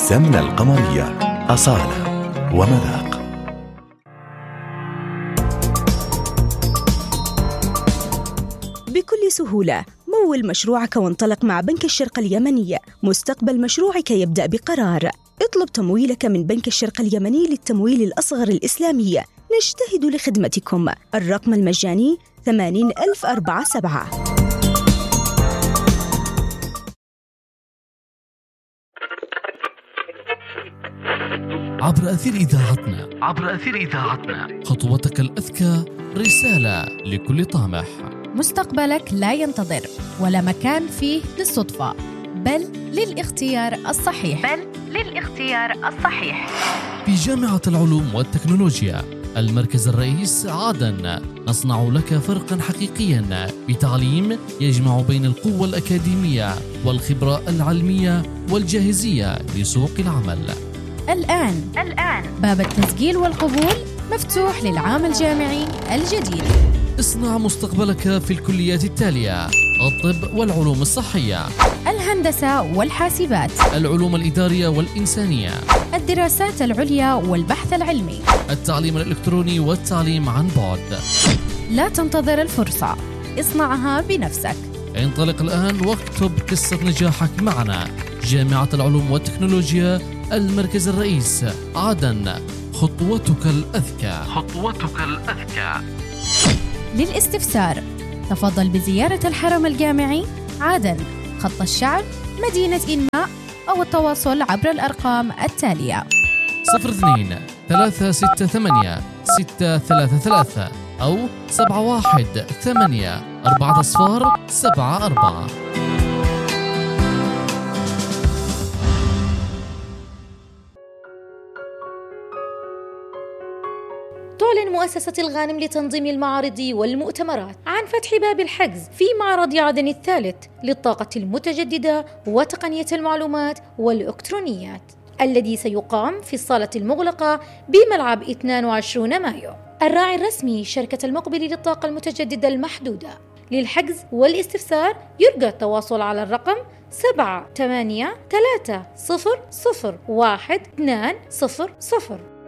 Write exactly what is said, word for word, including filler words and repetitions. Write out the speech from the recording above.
السمنة القمرية أصالة ومذاق. بكل سهولة مول مشروعك وانطلق مع بنك الشرق اليمني. مستقبل مشروعك يبدأ بقرار. اطلب تمويلك من بنك الشرق اليمني للتمويل الأصغر الإسلامي. نجتهد لخدمتكم. الرقم المجاني ثمانين ألف أربعة سبعة. عبر أثير إذاعتنا عبر أثير إذاعتنا خطوتك الأذكى رسالة لكل طامح. مستقبلك لا ينتظر ولا مكان فيه للصدفة، بل للاختيار الصحيح بل للاختيار الصحيح في جامعة العلوم والتكنولوجيا المركز الرئيس عدن، نصنع لك فرقا حقيقيا بتعليم يجمع بين القوة الأكاديمية والخبرة العلمية والجاهزية لسوق العمل. الآن الآن باب التسجيل والقبول مفتوح للعام الجامعي الجديد. اصنع مستقبلك في الكليات التالية: الطب والعلوم الصحية، الهندسة والحاسبات، العلوم الإدارية والإنسانية، الدراسات العليا والبحث العلمي، التعليم الإلكتروني والتعليم عن بعد. لا تنتظر الفرصة، اصنعها بنفسك. انطلق الآن واكتب قصة نجاحك معنا. جامعة العلوم والتكنولوجيا المركز الرئيس عدن، خطوتك الأذكى خطوتك الأذكى. للاستفسار تفضل بزيارة الحرم الجامعي عدن، خط الشعب، مدينة إنماء، أو التواصل عبر الأرقام التالية: صفر اثنين ثلاثة ستة ثمانية ستة ثلاثة ثلاثة أو سبعة واحد ثمانية أربعة صفار سبعة أربعة. تعلن مؤسسة الغانم لتنظيم المعارض والمؤتمرات عن فتح باب الحجز في معرض عدن الثالث للطاقة المتجددة وتقنية المعلومات والإلكترونيات، الذي سيقام في الصالة المغلقة بملعب اثنين وعشرين مايو. الراعي الرسمي شركة المقبل للطاقة المتجددة المحدودة. للحجز والاستفسار يرجى التواصل على الرقم سبعة ثمانية ثلاثة صفر صفر واحد اثنين صفر صفر.